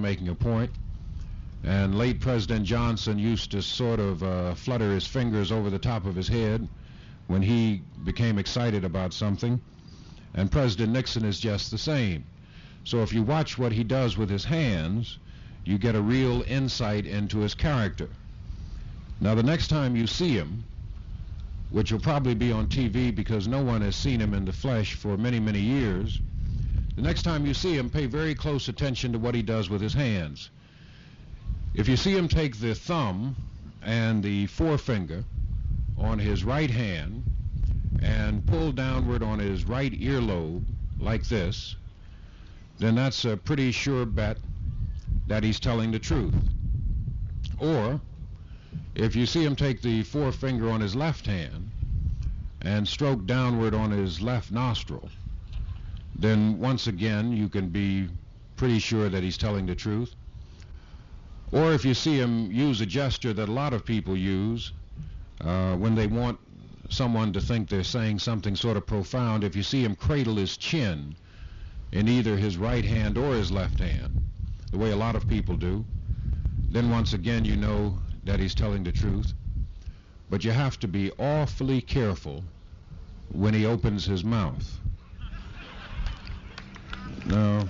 making a point, and late President Johnson used to sort of flutter his fingers over the top of his head when he became excited about something, and President Nixon is just the same. So if you watch what he does with his hands, you get a real insight into his character. Now, the next time you see him, which will probably be on TV because no one has seen him in the flesh for many, many years, the next time you see him, pay very close attention to what he does with his hands. If you see him take the thumb and the forefinger on his right hand and pull downward on his right earlobe like this, then that's a pretty sure bet that he's telling the truth. Or if you see him take the forefinger on his left hand and stroke downward on his left nostril, then once again you can be pretty sure that he's telling the truth. Or if you see him use a gesture that a lot of people use when they want someone to think they're saying something sort of profound, if you see him cradle his chin in either his right hand or his left hand, the way a lot of people do, then once again you know that he's telling the truth. But you have to be awfully careful when he opens his mouth. Now,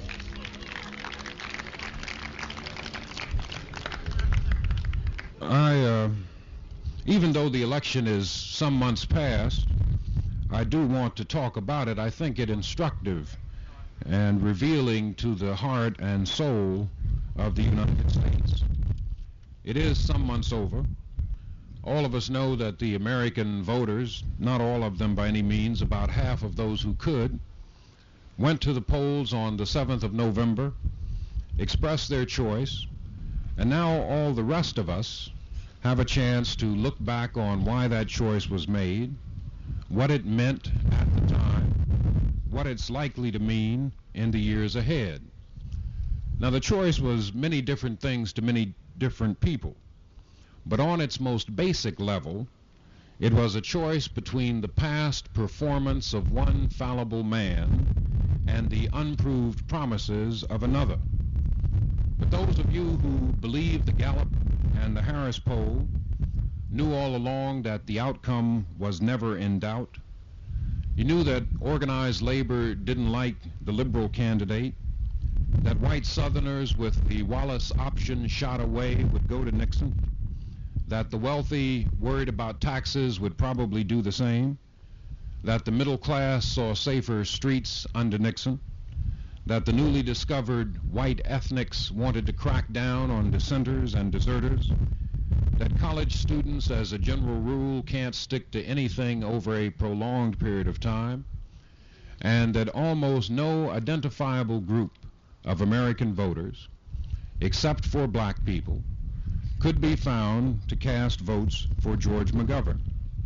even though the election is some months past, I do want to talk about it. I think it instructive and revealing to the heart and soul of the United States. It is some months over. All of us know that the American voters, not all of them by any means, about half of those who could, went to the polls on the 7th of November, expressed their choice, and now all the rest of us have a chance to look back on why that choice was made, what it meant at the time, what it's likely to mean in the years ahead. Now, the choice was many different things to many different people, but on its most basic level, it was a choice between the past performance of one fallible man and the unproved promises of another. But those of you who believe the Gallup and the Harris poll knew all along that the outcome was never in doubt. You knew that organized labor didn't like the liberal candidate, that white Southerners with the Wallace option shot away would go to Nixon, that the wealthy worried about taxes would probably do the same, that the middle class saw safer streets under Nixon, that the newly discovered white ethnics wanted to crack down on dissenters and deserters, that college students as a general rule can't stick to anything over a prolonged period of time, and that almost no identifiable group of American voters, except for black people, could be found to cast votes for George McGovern.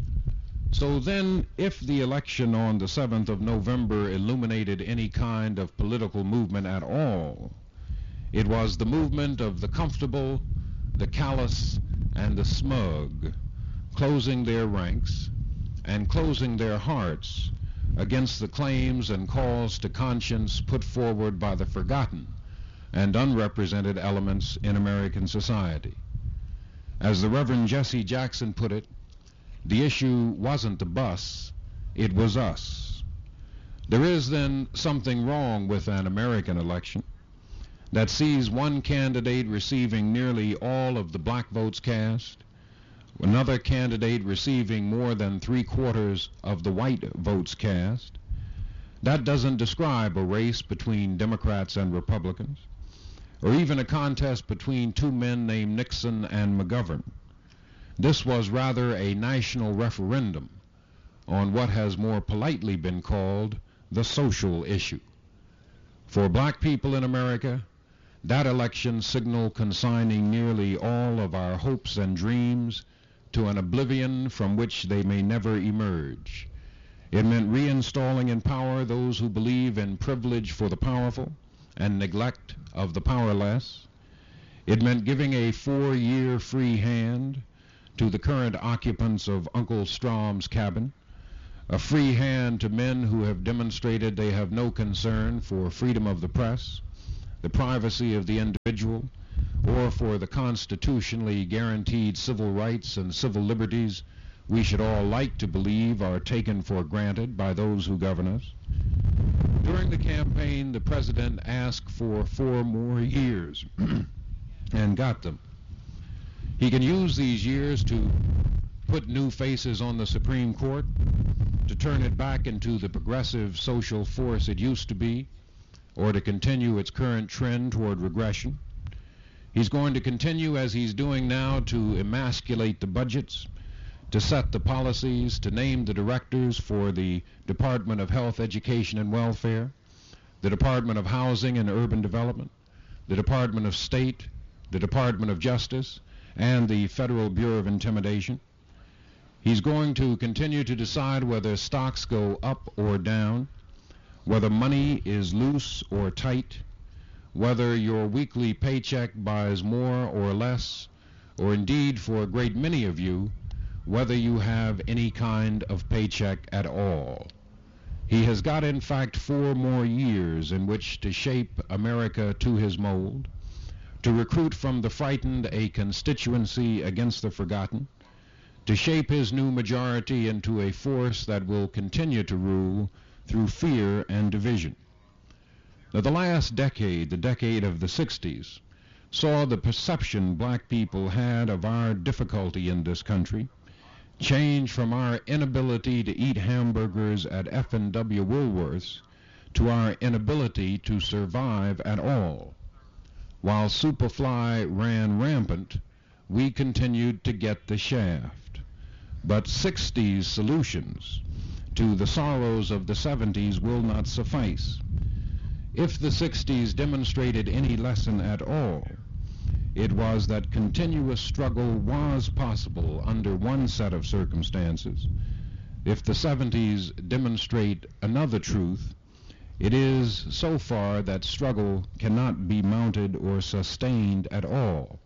So then, if the election on the 7th of November illuminated any kind of political movement at all, it was the movement of the comfortable, the callous, and the smug, closing their ranks and closing their hearts against the claims and calls to conscience put forward by the forgotten and unrepresented elements in American society. As the Reverend Jesse Jackson put it, the issue wasn't the bus, it was us. There is then something wrong with an American election that sees one candidate receiving nearly all of the black votes cast, another candidate receiving more than 3/4 of the white votes cast. That doesn't describe a race between Democrats and Republicans, or even a contest between two men named Nixon and McGovern. This was rather a national referendum on what has more politely been called the social issue. For black people in America, that election signaled consigning nearly all of our hopes and dreams to an oblivion from which they may never emerge. It meant reinstalling in power those who believe in privilege for the powerful and neglect of the powerless. It meant giving a 4-year free hand to the current occupants of Uncle Strom's cabin, a free hand to men who have demonstrated they have no concern for freedom of the press, the privacy of the individual, or for the constitutionally guaranteed civil rights and civil liberties we should all like to believe are taken for granted by those who govern us. During the campaign, the president asked for 4 more years and got them. He can use these years to put new faces on the Supreme Court, to turn it back into the progressive social force it used to be, or to continue its current trend toward regression. He's going to continue, as he's doing now, to emasculate the budgets, to set the policies, to name the directors for the Department of Health, Education, and Welfare, the Department of Housing and Urban Development, the Department of State, the Department of Justice, and the Federal Bureau of Intimidation. He's going to continue to decide whether stocks go up or down, whether money is loose or tight, whether your weekly paycheck buys more or less, or indeed, for a great many of you, whether you have any kind of paycheck at all. He has got, in fact, 4 more years in which to shape America to his mold, to recruit from the frightened a constituency against the forgotten, to shape his new majority into a force that will continue to rule through fear and division. Now, the last decade, the decade of the 60s, saw the perception black people had of our difficulty in this country change from our inability to eat hamburgers at F&W Woolworths to our inability to survive at all. While Superfly ran rampant, we continued to get the shaft. But 60s solutions to the sorrows of the 70s will not suffice. If the 60s demonstrated any lesson at all, it was that continuous struggle was possible under one set of circumstances. If the 70s demonstrate another truth, it is so far that struggle cannot be mounted or sustained at all.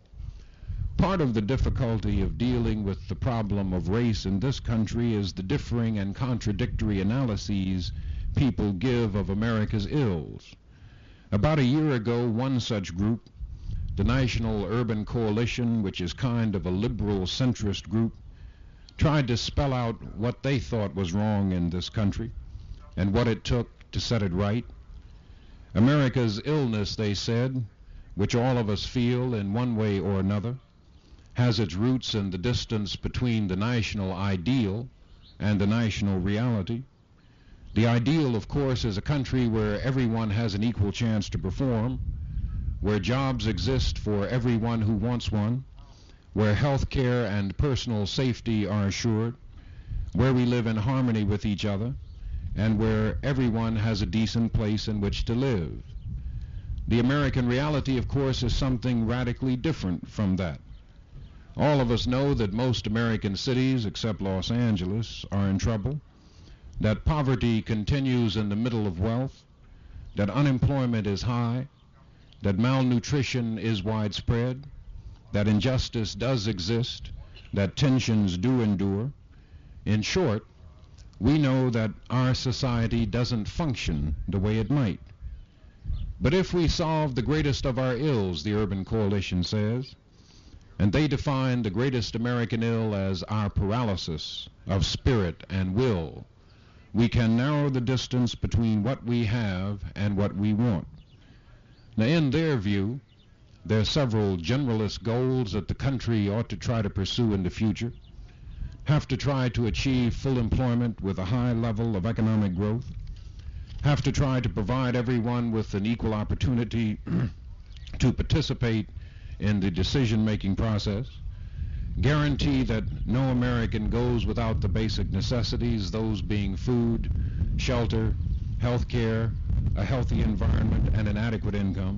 Part of the difficulty of dealing with the problem of race in this country is the differing and contradictory analyses people give of America's ills. About a year ago, one such group, the National Urban Coalition, which is kind of a liberal centrist group, tried to spell out what they thought was wrong in this country and what it took to set it right. America's illness, they said, which all of us feel in one way or another, has its roots in the distance between the national ideal and the national reality. The ideal, of course, is a country where everyone has an equal chance to perform, where jobs exist for everyone who wants one, where health care and personal safety are assured, where we live in harmony with each other, and where everyone has a decent place in which to live. The American reality, of course, is something radically different from that. All of us know that most American cities, except Los Angeles, are in trouble, that poverty continues in the middle of wealth, that unemployment is high, that malnutrition is widespread, that injustice does exist, that tensions do endure. In short, we know that our society doesn't function the way it might. But if we solve the greatest of our ills, the Urban Coalition says, and they define the greatest American ill as our paralysis of spirit and will, we can narrow the distance between what we have and what we want. Now, in their view, there are several generalist goals that the country ought to try to pursue in the future. Have to try to achieve full employment with a high level of economic growth. Have to try to provide everyone with an equal opportunity to participate in the decision-making process. Guarantee that no American goes without the basic necessities, those being food, shelter, health care, a healthy environment, and an adequate income.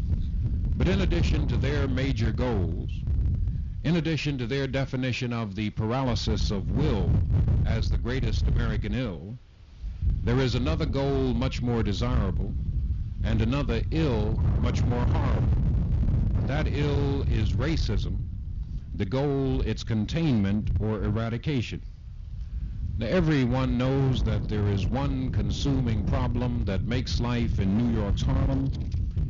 But in addition to their major goals, in addition to their definition of the paralysis of will as the greatest American ill, there is another goal much more desirable and another ill much more horrible. That ill is racism, the goal its containment or eradication. Now, everyone knows that there is one consuming problem that makes life in New York's Harlem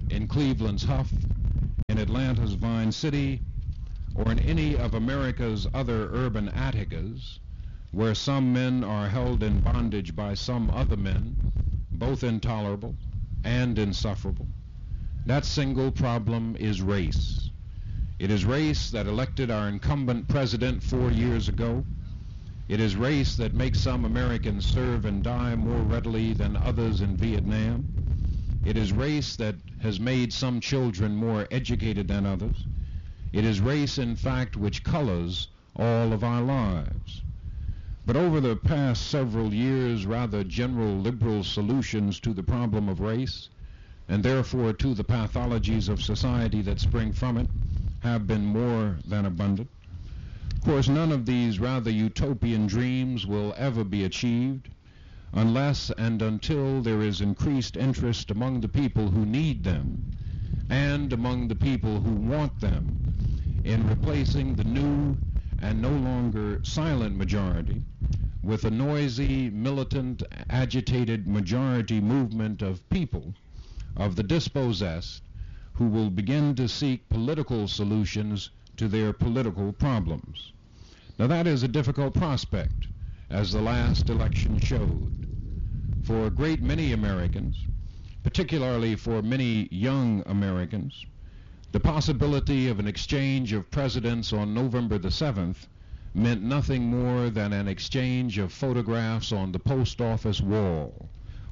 in Cleveland's Huff, in Atlanta's Vine City, or in any of America's other urban Atticas, where some men are held in bondage by some other men, both intolerable and insufferable. That single problem is race. It is race that elected our incumbent president 4 years ago. It is race that makes some Americans serve and die more readily than others in Vietnam. It is race that has made some children more educated than others. It is race, in fact, which colors all of our lives. But over the past several years, rather general liberal solutions to the problem of race, and therefore to the pathologies of society that spring from it, have been more than abundant. Of course, none of these rather utopian dreams will ever be achieved unless and until there is increased interest among the people who need them and among the people who want them in replacing the new and no longer silent majority with a noisy, militant, agitated majority movement of people, of the dispossessed, who will begin to seek political solutions to their political problems. Now that is a difficult prospect, as the last election showed. For a great many Americans, particularly for many young Americans, the possibility of an exchange of presidents on November the 7th meant nothing more than an exchange of photographs on the post office wall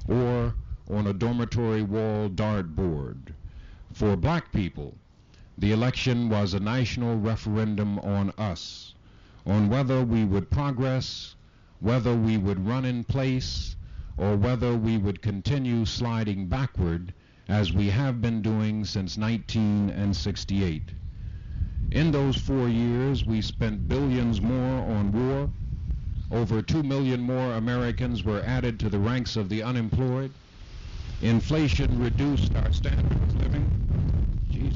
or on a dormitory wall dartboard. For black people, the election was a national referendum on us, on whether we would progress, whether we would run in place, or whether we would continue sliding backward as we have been doing since 1968. In those 4 years, we spent billions more on war. Over 2 million more Americans were added to the ranks of the unemployed. Inflation reduced our standard of living. Jesus.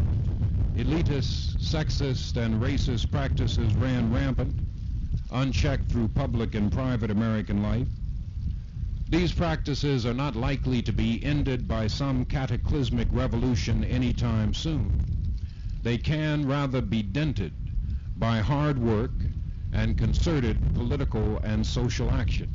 Elitist, sexist, and racist practices ran rampant, unchecked through public and private American life. These practices are not likely to be ended by some cataclysmic revolution anytime soon. They can rather be dented by hard work and concerted political and social action.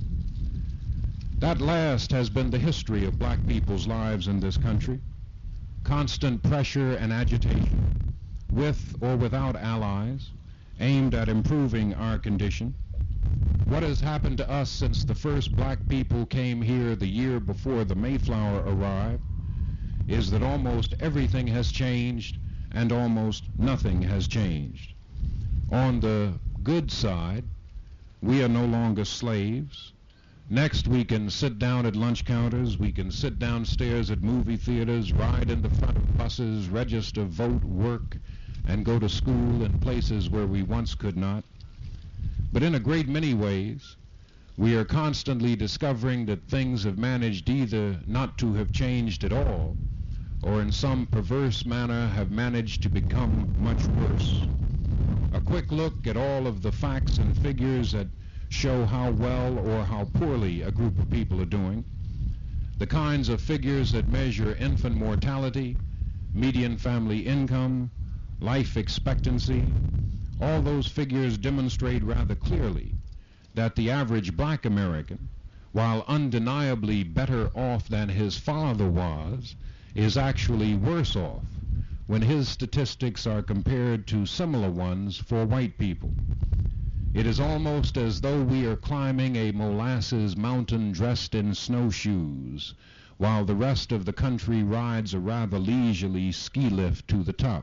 That last has been the history of black people's lives in this country. Constant pressure and agitation, with or without allies, aimed at improving our condition. What has happened to us since the first black people came here the year before the Mayflower arrived is that almost everything has changed and almost nothing has changed. On the good side, we are no longer slaves. Next, we can sit down at lunch counters, we can sit downstairs at movie theaters, ride in the front of buses, register, vote, work, and go to school in places where we once could not. But in a great many ways, we are constantly discovering that things have managed either not to have changed at all, or in some perverse manner have managed to become much worse. A quick look at all of the facts and figures that show how well or how poorly a group of people are doing. The kinds of figures that measure infant mortality, median family income, life expectancy, all those figures demonstrate rather clearly that the average black American, while undeniably better off than his father was, is actually worse off when his statistics are compared to similar ones for white people. It is almost as though we are climbing a molasses mountain dressed in snowshoes, while the rest of the country rides a rather leisurely ski lift to the top.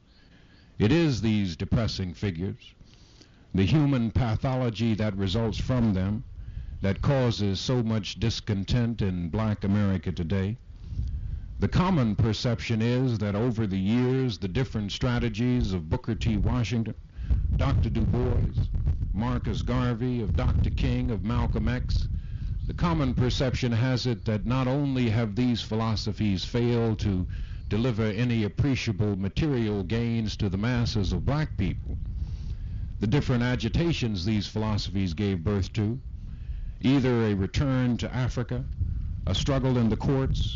It is these depressing figures, the human pathology that results from them, that causes so much discontent in black America today. The common perception is that over the years, the different strategies of Booker T. Washington, Dr. Du Bois, Marcus Garvey, of Dr. King, of Malcolm X, the common perception has it that not only have these philosophies failed to deliver any appreciable material gains to the masses of black people, the different agitations these philosophies gave birth to, either a return to Africa, a struggle in the courts,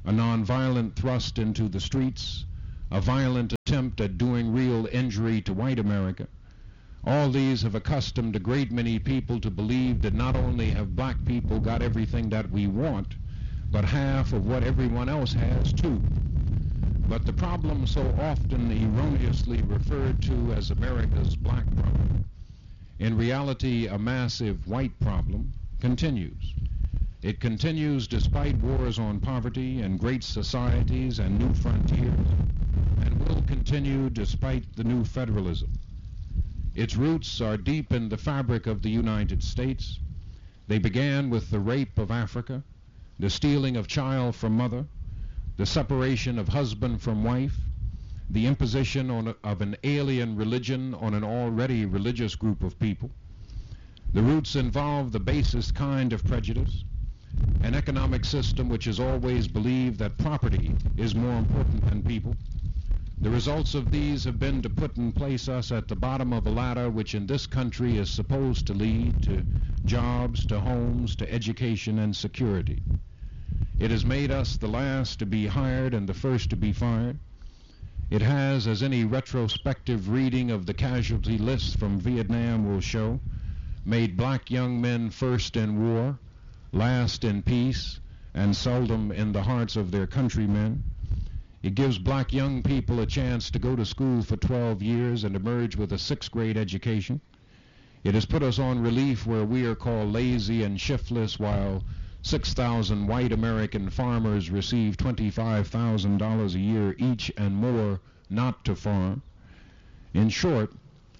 a nonviolent thrust into the streets, a violent attempt at doing real injury to white America. All these have accustomed a great many people to believe that not only have black people got everything that we want, but half of what everyone else has too. But the problem so often erroneously referred to as America's black problem, in reality a massive white problem, continues. It continues despite wars on poverty and great societies and new frontiers, and will continue despite the new federalism. Its roots are deep in the fabric of the United States. They began with the rape of Africa, the stealing of child from mother, the separation of husband from wife, the imposition of an alien religion on an already religious group of people. The roots involve the basest kind of prejudice, an economic system which has always believed that property is more important than people. The results of these have been to put and place us at the bottom of a ladder which in this country is supposed to lead to jobs, to homes, to education and security. It has made us the last to be hired and the first to be fired. It has, as any retrospective reading of the casualty lists from Vietnam will show, made black young men first in war, last in peace, and seldom in the hearts of their countrymen. It gives black young people a chance to go to school for 12 years and emerge with a sixth-grade education. It has put us on relief where we are called lazy and shiftless, while 6,000 white American farmers receive $25,000 a year each and more not to farm. In short,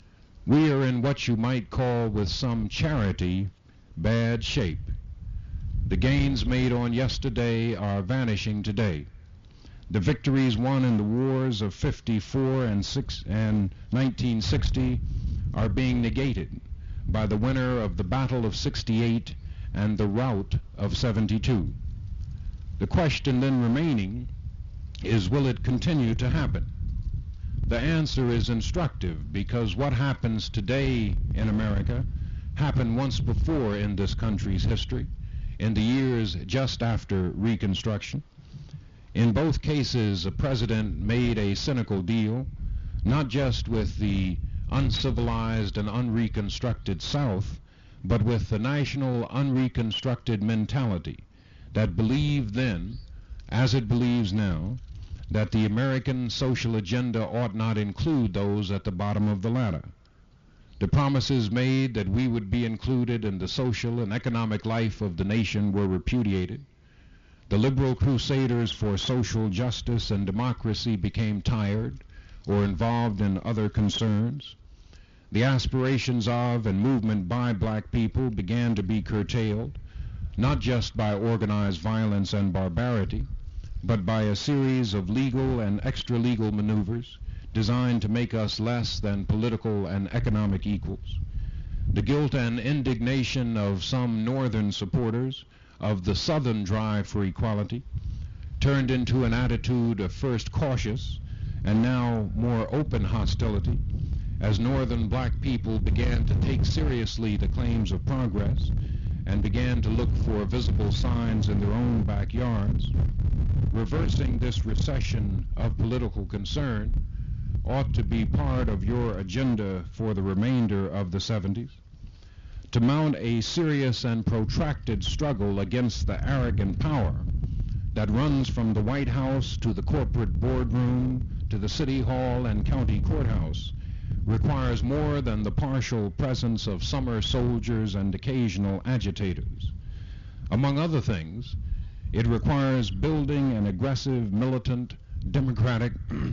we are in what you might call, with some charity, bad shape. The gains made on yesterday are vanishing today. The victories won in the wars of 54 and 1960 are being negated by the winner of the Battle of 68 and the rout of 72. The question then remaining is, will it continue to happen? The answer is instructive, because what happens today in America happened once before in this country's history, in the years just after Reconstruction. In both cases, a president made a cynical deal, not just with the uncivilized and unreconstructed South, but with the national unreconstructed mentality that believed then, as it believes now, that the American social agenda ought not include those at the bottom of the ladder. The promises made that we would be included in the social and economic life of the nation were repudiated. The liberal crusaders for social justice and democracy became tired or involved in other concerns. The aspirations of and movement by black people began to be curtailed, not just by organized violence and barbarity, but by a series of legal and extra-legal maneuvers designed to make us less than political and economic equals. The guilt and indignation of some northern supporters of the southern drive for equality turned into an attitude of first cautious and now more open hostility as northern black people began to take seriously the claims of progress and began to look for visible signs in their own backyards. Reversing this recession of political concern ought to be part of your agenda for the remainder of the 70s. To mount a serious and protracted struggle against the arrogant power that runs from the White House to the corporate boardroom to the City Hall and County Courthouse requires more than the partial presence of summer soldiers and occasional agitators. Among other things, it requires building an aggressive, militant, democratic,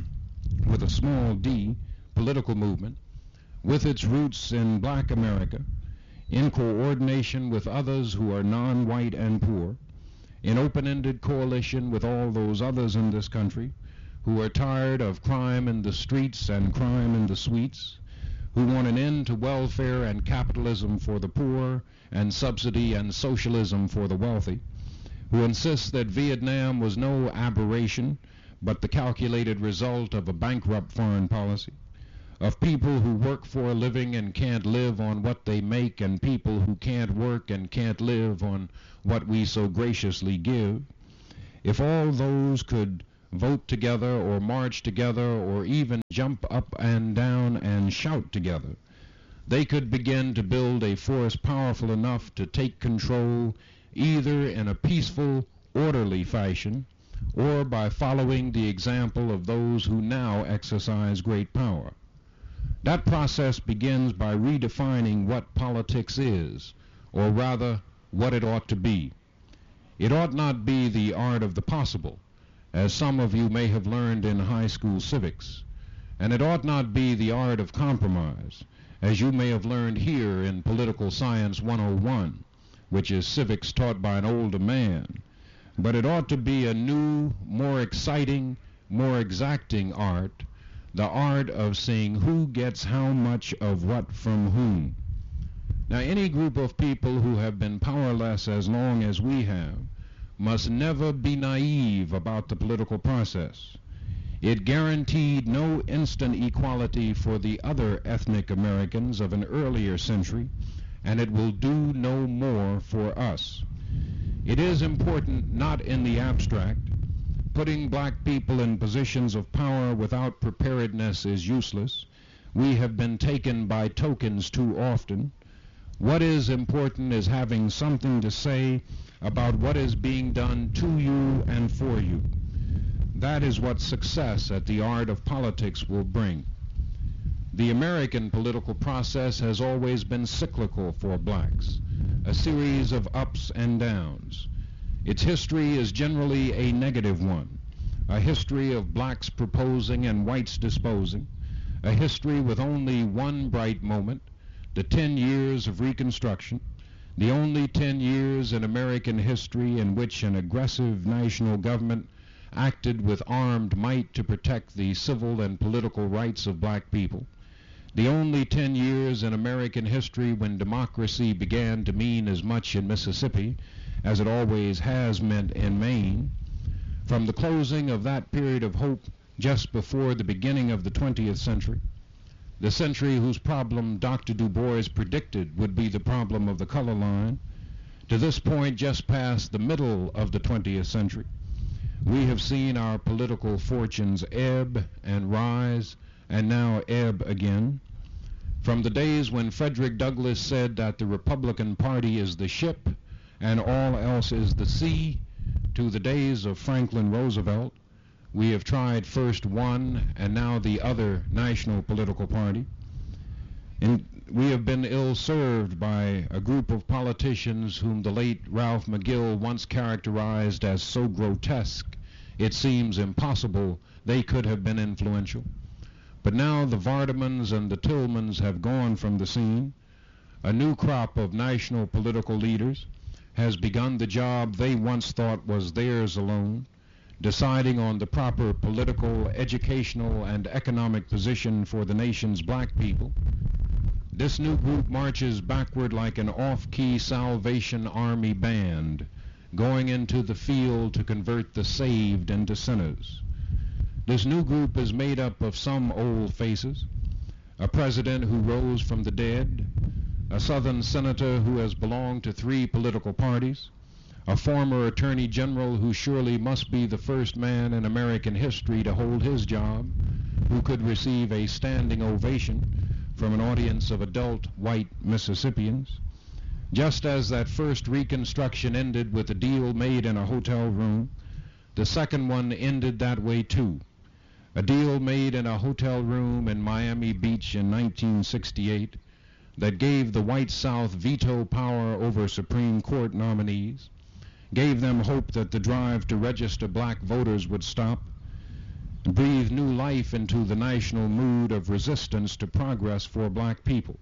with a small d, political movement, with its roots in black America, in coordination with others who are non-white and poor, in open-ended coalition with all those others in this country who are tired of crime in the streets and crime in the suites, who want an end to welfare and capitalism for the poor and subsidy and socialism for the wealthy, who insist that Vietnam was no aberration but the calculated result of a bankrupt foreign policy, of people who work for a living and can't live on what they make, and people who can't work and can't live on what we so graciously give, If all those could vote together or march together or even jump up and down and shout together, they could begin to build a force powerful enough to take control either in a peaceful, orderly fashion or by following the example of those who now exercise great power. That process begins by redefining what politics is, or rather, what it ought to be. It ought not be the art of the possible, as some of you may have learned in high school civics, and it ought not be the art of compromise, as you may have learned here in Political Science 101, which is civics taught by an older man, but it ought to be a new, more exciting, more exacting art, the art of seeing who gets how much of what from whom. Now, any group of people who have been powerless as long as we have must never be naive about the political process. It guaranteed no instant equality for the other ethnic Americans of an earlier century, and it will do no more for us. It is important not in the abstract. Putting black people in positions of power without preparedness is useless. We have been taken by tokens too often. What is important is having something to say about what is being done to you and for you. That is what success at the art of politics will bring. The American political process has always been cyclical for blacks, a series of ups and downs. Its history is generally a negative one, a history of blacks proposing and whites disposing, a history with only one bright moment, the 10 years of Reconstruction, the only 10 years in American history in which an aggressive national government acted with armed might to protect the civil and political rights of black people, the only 10 years in American history when democracy began to mean as much in Mississippi as it always has meant in Maine. From the closing of that period of hope just before the beginning of the 20th century, the century whose problem Dr. Du Bois predicted would be the problem of the color line, to this point just past the middle of the 20th century, we have seen our political fortunes ebb and rise and now ebb again. From the days when Frederick Douglass said that the Republican Party is the ship and all else is the sea, to the days of Franklin Roosevelt, we have tried first one and now the other national political party. And we have been ill-served by a group of politicians whom the late Ralph McGill once characterized as so grotesque it seems impossible they could have been influential. But now the Vardamans and the Tillmans have gone from the scene. A new crop of national political leaders has begun the job they once thought was theirs alone, deciding on the proper political, educational, and economic position for the nation's black people. This new group marches backward like an off-key Salvation Army band, going into the field to convert the saved into sinners. This new group is made up of some old faces, a president who rose from the dead, a Southern senator who has belonged to 3 political parties, a former attorney general who surely must be the first man in American history to hold his job, who could receive a standing ovation from an audience of adult white Mississippians. Just as that first Reconstruction ended with a deal made in a hotel room, the second one ended that way too. A deal made in a hotel room in Miami Beach in 1968 that gave the white South veto power over Supreme Court nominees, gave them hope that the drive to register black voters would stop, and breathed new life into the national mood of resistance to progress for black people.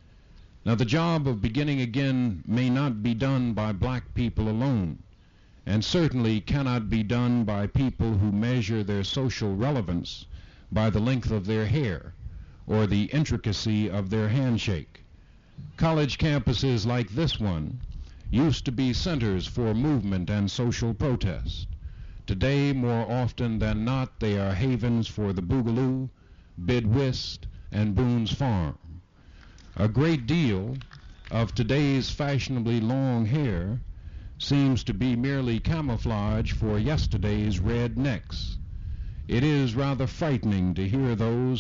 Now, the job of beginning again may not be done by black people alone, and certainly cannot be done by people who measure their social relevance by the length of their hair or the intricacy of their handshake. College campuses like this one used to be centers for movement and social protest. Today, more often than not, they are havens for the Boogaloo, Bid Whist, and Boone's Farm. A great deal of today's fashionably long hair seems to be merely camouflage for yesterday's red necks. It is rather frightening to hear those